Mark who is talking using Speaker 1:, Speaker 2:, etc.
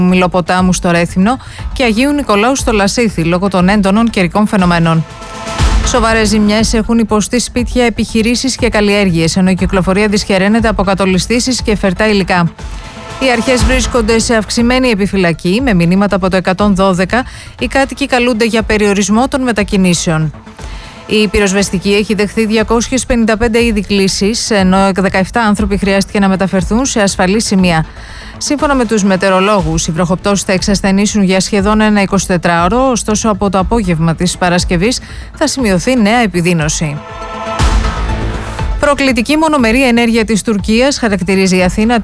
Speaker 1: Μιλοποτάμου στο Ρέθυμνο και Αγίου Νικολάου στο Λασίθι λόγω των έντονων καιρικών φαινομένων. Σοβαρές ζημιές έχουν υποστεί σπίτια, επιχειρήσεις και καλλιέργειες, ενώ η κυκλοφορία δυσχεραίνεται από κατολιστήσεις και φερτά υλικά. Οι αρχές βρίσκονται σε αυξημένη επιφυλακή με μηνύματα από το 112. Οι κάτοικοι καλούνται για περιορισμό των μετακινήσεων. Η πυροσβεστική έχει δεχθεί 255 είδη κλήσεις, ενώ 17 άνθρωποι χρειάστηκε να μεταφερθούν σε ασφαλή σημεία. Σύμφωνα με τους μετεωρολόγους, οι βροχοπτώσεις θα εξασθενήσουν για σχεδόν ένα 24ωρο, ωστόσο από το απόγευμα της Παρασκευής θα σημειωθεί νέα επιδείνωση. Προκλητική μονομερή ενέργεια της Τουρκίας χαρακτηρίζει η Αθήνα